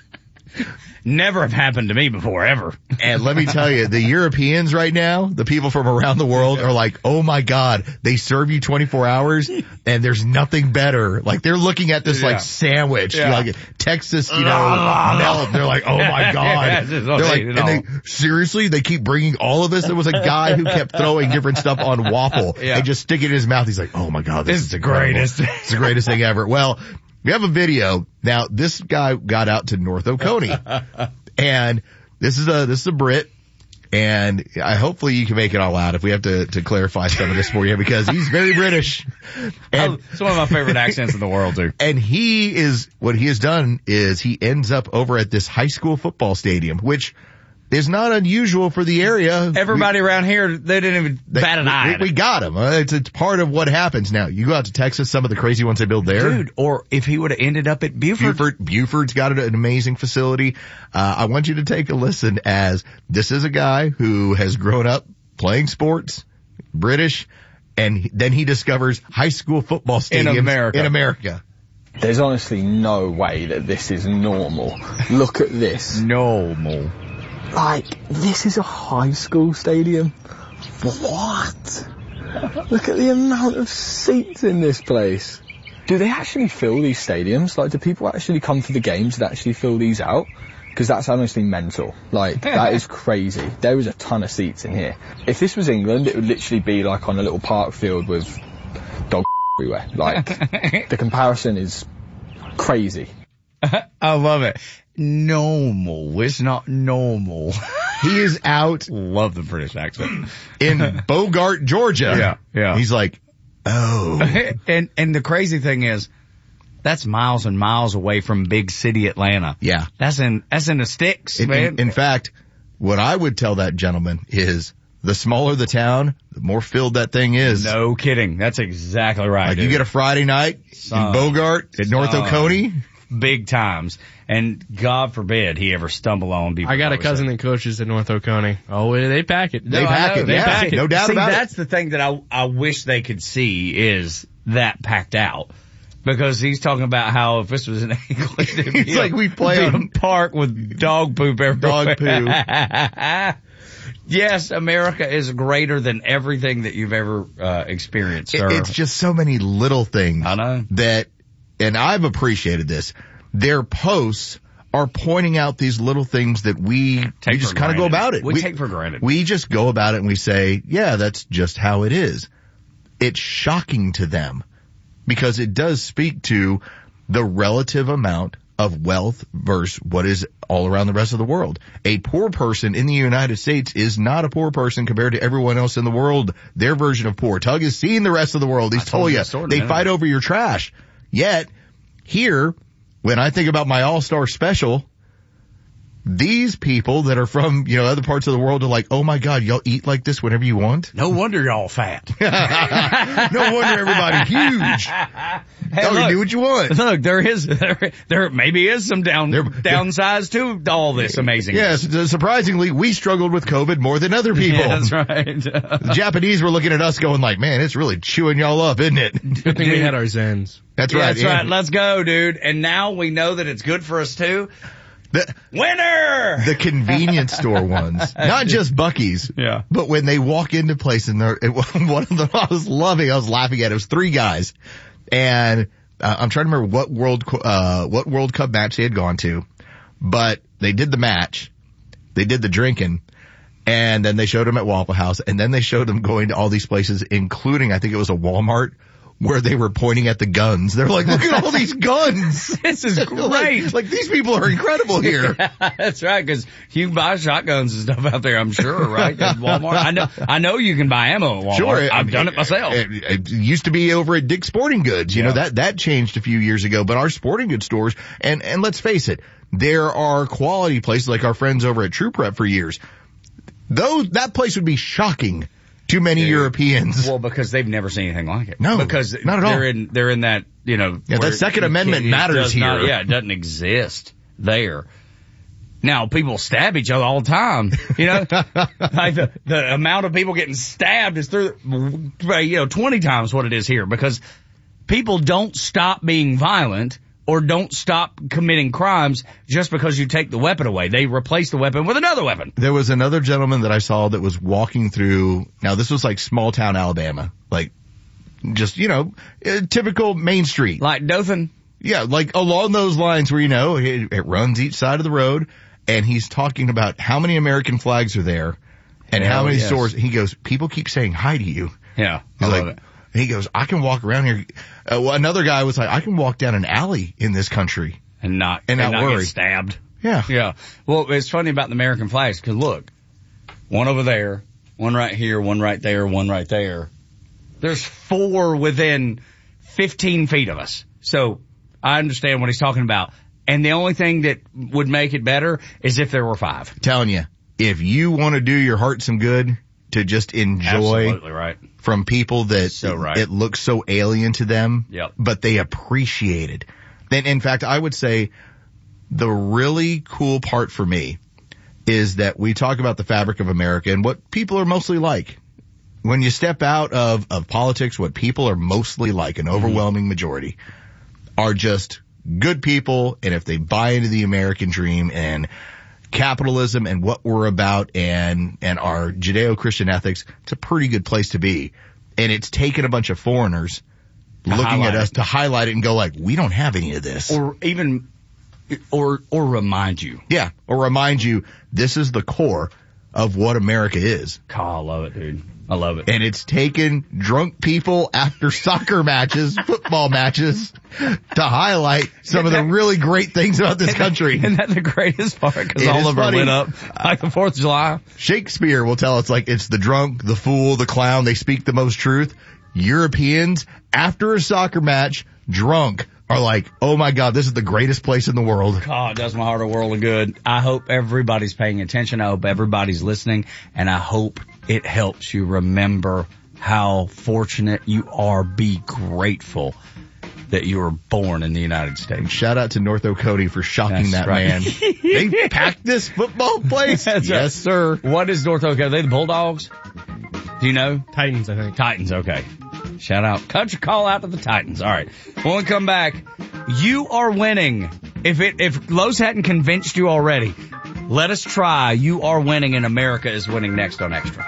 Never have happened to me before, ever. And let me tell you, the Europeans right now, the people from around the world are like, oh my God, they serve you 24 hours and there's nothing better. Like, they're looking at this like sandwich, like Texas, melt. They're like, oh my God. They're like, and they seriously, they keep bringing all of this. There was a guy who kept throwing different stuff on waffle and just stick it in his mouth. He's like, oh my God, this is the greatest. It's the greatest thing ever. Well, we have a video. Now, this guy got out to North Oconee. And this is a Brit. And hopefully you can make it all out if we have to clarify some of this for you, because he's very British. And it's one of my favorite accents in the world, too. And what he has done is he ends up over at this high school football stadium, which is not unusual for the area. Everybody around here, they didn't even bat an eye. We got him. It's part of what happens now. You go out to Texas, some of the crazy ones they build there. Dude, or if he would have ended up at Buford. Buford's got an amazing facility. I want you to take a listen, as this is a guy who has grown up playing sports, British, and then he discovers high school football stadiums in America. There's honestly no way that this is normal. Look at this. Normal. Like, this is a high school stadium? What? Look at the amount of seats in this place. Do they actually fill these stadiums? Like, do people actually come for the games and actually fill these out? Because that's honestly mental. Like, that is crazy. There is a ton of seats in here. If this was England, it would literally be like on a little park field with dog everywhere. Like, the comparison is crazy. I love it. Normal. It's not normal. He is out. Love the British accent. In Bogart, Georgia. Yeah. He's like, oh. And the crazy thing is, that's miles and miles away from big city Atlanta. Yeah. That's in the sticks, man. In fact, what I would tell that gentleman is, the smaller the town, the more filled that thing is. No kidding. That's exactly right. Like, dude, you get a Friday night in Bogart at North Oconee. Big times. And God forbid he ever stumble on people. I got a cousin that coaches at North Oconee. Oh, they pack it. They pack it. No doubt about it. That's the thing that I wish they could see, is that packed out. Because he's talking about how if this was in England, it'd be it's like we play on a park with dog poop everywhere. Dog poo. Yes, America is greater than everything that you've ever experienced, sir. It's just so many little things. I know. And I've appreciated this. Their posts are pointing out these little things that we just kind of go about it. We take for granted. We just go about it and we say, yeah, that's just how it is. It's shocking to them because it does speak to the relative amount of wealth versus what is all around the rest of the world. A poor person in the United States is not a poor person compared to everyone else in the world. Their version of poor. Tug has seen the rest of the world. He's told you. They fight over your trash. Yet, here, when I think about my All-Star special, these people that are from, other parts of the world are like, oh my God, y'all eat like this whenever you want? No wonder y'all fat. No wonder everybody huge. Hey, y'all can do what you want. Look, there maybe is some downsides to all this amazing. Yes, surprisingly, we struggled with COVID more than other people. Yeah, that's right. The Japanese were looking at us going like, man, it's really chewing y'all up, isn't it? Good thing we had our Zens. That's right. That's right. Let's go, dude. And now we know that it's good for us too. Winner! The convenience store ones. Not just Buc-ee's. Yeah. But when they walk into place and one of them I was laughing at. It was three guys. And I'm trying to remember what World Cup match they had gone to. But they did the match. They did the drinking. And then they showed them at Waffle House. And then they showed them going to all these places, including, I think it was a Walmart, where they were pointing at the guns. They're like, look at all these guns. This is great. like these people are incredible here. Yeah, that's right, because you can buy shotguns and stuff out there, I'm sure, right? At Walmart. I know you can buy ammo at Walmart. Sure. I've done it myself. It used to be over at Dick's Sporting Goods. You know, that changed a few years ago, but our sporting goods stores, and let's face it, there are quality places like our friends over at True Prep for years. That place would be shocking to many Europeans. Well, because they've never seen anything like it. No, because not at all. They're in that, that Second Amendment matters here. It doesn't exist there. Now, people stab each other all the time. Like the amount of people getting stabbed is through, 20 times what it is here, because people don't stop being violent or don't stop committing crimes just because you take the weapon away. They replace the weapon with another weapon. There was another gentleman that I saw that was walking through, now this was like small town Alabama, like just, typical Main Street. Like Dothan? Yeah, like along those lines where, it runs each side of the road, and he's talking about how many American flags are there and how many stores. He goes, people keep saying hi to you. Yeah, I love it. He goes, I can walk around here. Another guy was like, I can walk down an alley in this country and not worry. Get stabbed. Yeah. Yeah. Well, it's funny about the American flags, because look, one over there, one right here, one right there, one right there. There's 4 within 15 feet of us. So I understand what he's talking about. And the only thing that would make it better is if there were 5. Telling you, if you want to do your heart some good to just enjoy Absolutely right. from people that it looks so alien to them, but they appreciate it. Then, in fact, I would say the really cool part for me is that we talk about the fabric of America and what people are mostly like. When you step out of politics, what people are mostly like, an overwhelming majority, are just good people. And if they buy into the American dream and capitalism and what we're about and our Judeo-Christian ethics, it's a pretty good place to be. And it's taken a bunch of foreigners looking at us to highlight it and go like, we don't have any of this. Or even, or remind you. Yeah. Or remind you, this is the core of what America is. God, I love it, dude. I love it. And it's taken drunk people after soccer matches, football matches, to highlight some of the really great things about this country. Isn't that the greatest part? Because all of it lit up like the 4th of July. Shakespeare will tell us like it's the drunk, the fool, the clown, they speak the most truth. Europeans, after a soccer match, drunk, are like, oh my God, this is the greatest place in the world. God, it does my heart a world of good. I hope everybody's paying attention. I hope everybody's listening. And I hope it helps you remember how fortunate you are. Be grateful that you were born in the United States. Shout out to North Oconee for shocking that man. They packed this football place? Yes, sir. What is North Oconee? Are they the Bulldogs? Do you know? Titans, I think. Titans, okay. Shout out. Country call out to the Titans. All right. When we come back, you are winning. If Lowe's hadn't convinced you already, let us try. You are winning and America is winning next on Extra.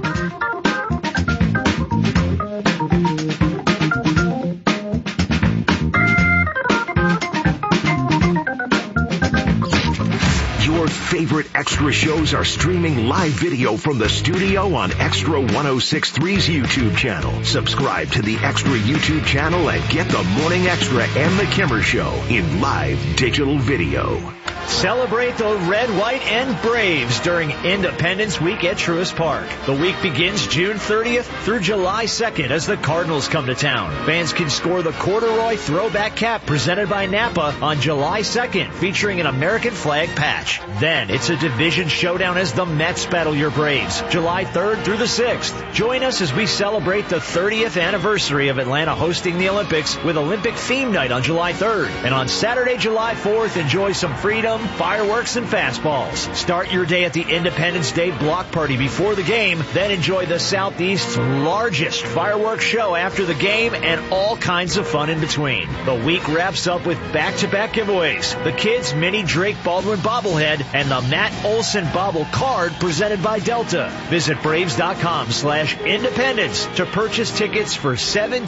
Your favorite Extra shows are streaming live video from the studio on Extra 106.3's YouTube channel. Subscribe to the Extra YouTube channel and get the Morning Extra and the Kimmer Show in live digital video. Celebrate the red, white, and Braves during Independence Week at Truist Park. The week begins June 30th through July 2nd as the Cardinals come to town. Fans can score the corduroy throwback cap presented by Napa on July 2nd, featuring an American flag patch. Then it's a division showdown as the Mets battle your Braves, July 3rd through the 6th. Join us as we celebrate the 30th anniversary of Atlanta hosting the Olympics with Olympic theme night on July 3rd. And on Saturday, July 4th, enjoy some freedom, fireworks, and fastballs. Start your day at the Independence Day block party before the game, then enjoy the Southeast's largest fireworks show after the game and all kinds of fun in between. The week wraps up with back-to-back giveaways, the Kids Mini Drake Baldwin bobblehead and the Matt Olson bobble card presented by Delta. Visit Braves.com/independence to purchase tickets for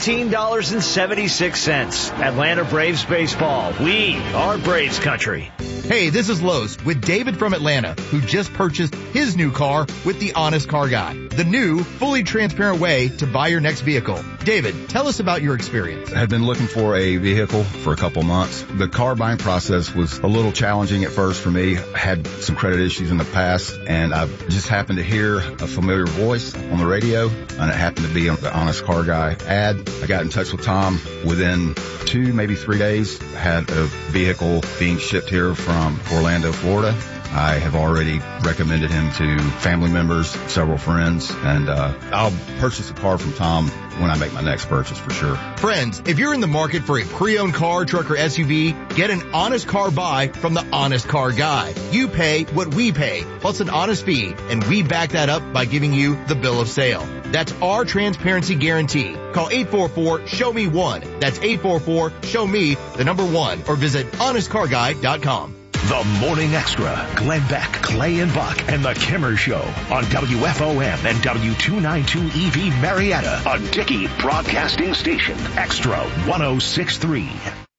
$17.76. Atlanta Braves baseball. We are Braves country. Hey, this is Lowe's with David from Atlanta, who just purchased his new car with the Honest Car Guy, the new, fully transparent way to buy your next vehicle. David, tell us about your experience. I had been looking for a vehicle for a couple months. The car buying process was a little challenging at first for me. I had some credit issues in the past, and I just happened to hear a familiar voice on the radio, and it happened to be on the Honest Car Guy ad. I got in touch with Tom. Within 2, maybe 3 days, I had a vehicle being shipped here from Orlando, Florida. I have already recommended him to family members, several friends, and I'll purchase a car from Tom when I make my next purchase for sure. Friends, if you're in the market for a pre-owned car, truck, or SUV, get an honest car buy from the Honest Car Guy. You pay what we pay, plus an honest fee, and we back that up by giving you the bill of sale. That's our transparency guarantee. Call 844-SHOW-ME-1. That's 844-SHOW-ME1, or visit honestcarguy.com. The Morning Extra, Glenn Beck, Clay and Buck, and the Kimmer Show on WFOM and W292EV Marietta, a Dickey Broadcasting Station, Extra 106.3.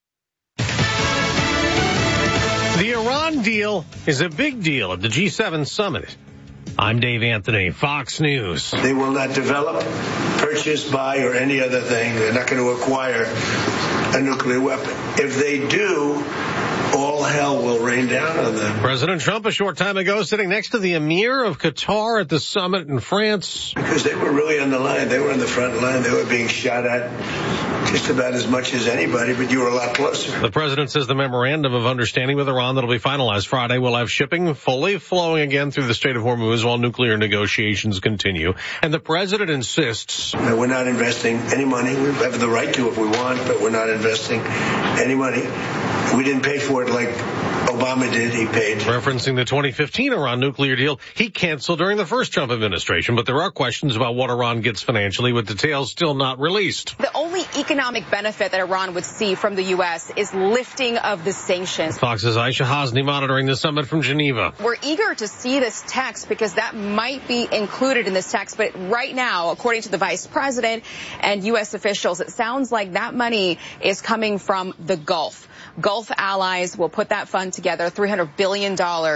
The Iran deal is a big deal at the G7 summit. I'm Dave Anthony, Fox News. They will not develop, purchase, buy, or any other thing. They're not going to acquire a nuclear weapon. If they do, all hell will rain down on them. President Trump a short time ago sitting next to the Emir of Qatar at the summit in France. Because they were really on the line. They were on the front line. They were being shot at just about as much as anybody, but you were a lot closer. The president says the memorandum of understanding with Iran that'll be finalized Friday will have shipping fully flowing again through the Strait of Hormuz while nuclear negotiations continue. And the president insists that we're not investing any money. We have the right to if we want, but we're not investing any money. We didn't pay for it like Obama did. He paid. Referencing the 2015 Iran nuclear deal he canceled during the first Trump administration, but there are questions about what Iran gets financially, with details still not released. The only economic benefit that Iran would see from the U.S. is lifting of the sanctions. Fox's Aisha Hasni monitoring the summit from Geneva. We're eager to see this text because that might be included in this text, but right now, according to the vice president and U.S. officials, it sounds like that money is coming from the Gulf. Gulf allies will put that fund together, $300 billion.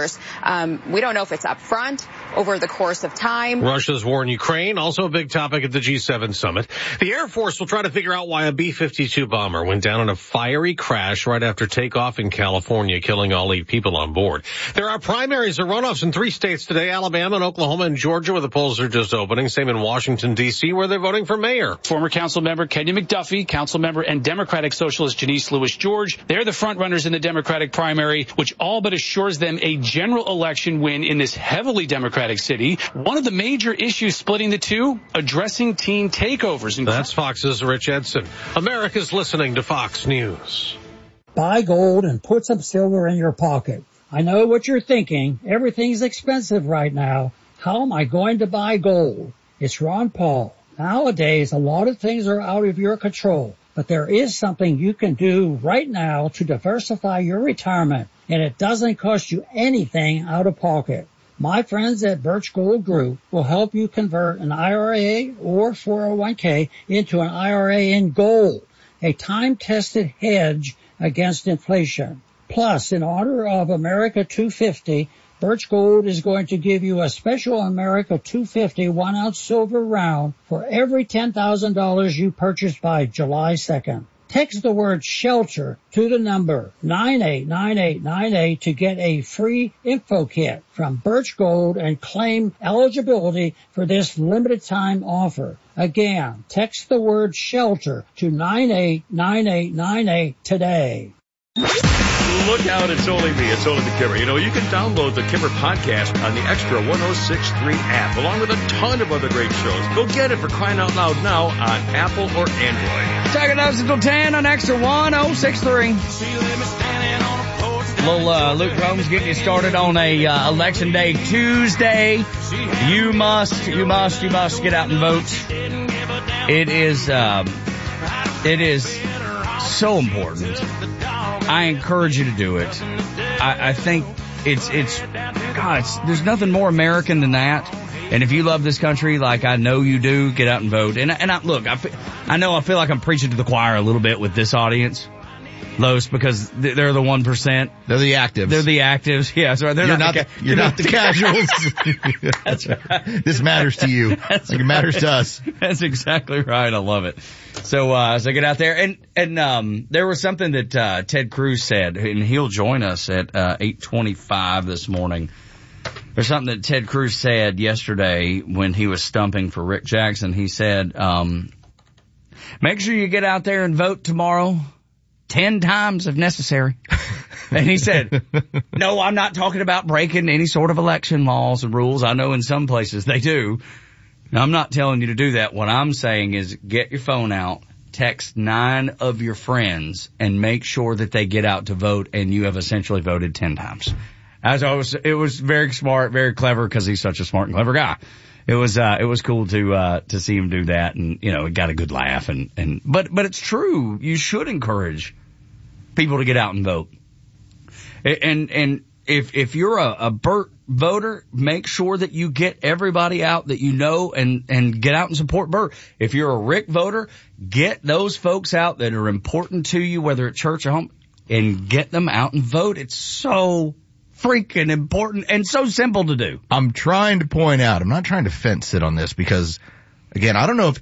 We don't know if it's up front over the course of time. Russia's war in Ukraine, also a big topic at the G7 summit. The Air Force will try to figure out why a B-52 bomber went down in a fiery crash right after takeoff in California, killing all 8 people on board. There are primaries or runoffs in 3 states today, Alabama and Oklahoma and Georgia, where the polls are just opening. Same in Washington, D.C., where they're voting for mayor. Former council member Kenya McDuffie, council member and Democratic Socialist Janice Lewis George, they're the front runners in the Democratic primary, which all but assures them a general election win in this heavily Democratic city. One of the major issues splitting the two, addressing teen takeovers. That's Fox's Rich Edson. America's listening to Fox News. Buy gold and put some silver in your pocket. I know what you're thinking. Everything's expensive right now. How am I going to buy gold? It's Ron Paul. Nowadays, a lot of things are out of your control. But there is something you can do right now to diversify your retirement, and it doesn't cost you anything out of pocket. My friends at Birch Gold Group will help you convert an IRA or 401k into an IRA in gold, a time-tested hedge against inflation. Plus, in honor of America 250, Birch Gold is going to give you a special America 250 1-ounce silver round for every $10,000 you purchase by July 2nd. Text the word SHELTER to the number 989898 to get a free info kit from Birch Gold and claim eligibility for this limited time offer. Again, text the word SHELTER to 989898 today. Look out, it's only me. It's only the Kimmer. You know, you can download the Kimmer podcast on the Extra 106.3 app, along with a ton of other great shows. Go get it, for crying out loud, now on Apple or Android. Check it out until 10 on Extra 106.3. Little Luke Combs getting you started on a Election Day Tuesday. You must get out and vote. It is so important. I encourage you to do it. I think there's nothing more American than that. And if you love this country like I know you do, get out and vote. And I feel like I'm preaching to the choir a little bit with this audience, Los, because they're the 1%. They're the actives. They're the actives. Yeah, that's right. You're not the casuals. That's right. This matters to you. It matters to us. That's exactly right. I love it. So get out there. And there was something that Ted Cruz said, and he'll join us at 8:25 this morning. There's something that Ted Cruz said yesterday when he was stumping for Rick Jackson. He said, make sure you get out there and vote tomorrow 10 times if necessary. And he said, no, I'm not talking about breaking any sort of election laws and rules. I know in some places they do. Now, I'm not telling you to do that. What I'm saying is get your phone out, text 9 of your friends, and make sure that they get out to vote, and you have essentially voted 10 times. It was very smart, very clever, because he's such a smart and clever guy. It was cool to see him do that, and, you know, it got a good laugh, but it's true. You should encourage people to get out and vote. And if you're a Burt voter, make sure that you get everybody out that you know and get out and support Burt. If you're a Rick voter, get those folks out that are important to you, whether at church or home, and get them out and vote. It's so freaking important and so simple to do. I'm trying to point out, I'm not trying to fence sit on this because, again, I don't know if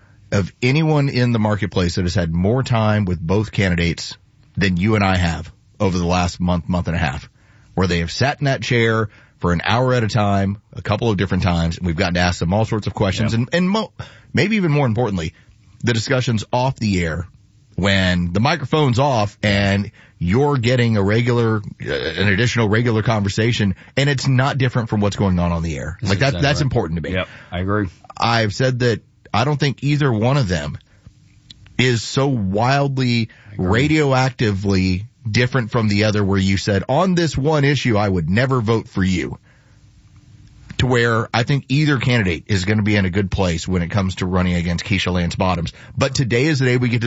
anyone in the marketplace that has had more time with both candidates than you and I have. over the last month and a half, where they have sat in that chair for an hour at a time, a couple of different times, and we've gotten to ask them all sorts of questions, and maybe even more importantly, the discussions off the air when the microphone's off and you're getting an additional regular conversation, and it's not different from what's going on the air. Like that's right. Important to me. Yep, I agree. I've said that I don't think either one of them is so wildly radioactively different from the other where you said, on this one issue, I would never vote for you. To where I think either candidate is going to be in a good place when it comes to running against Keisha Lance Bottoms. But today is the day we get to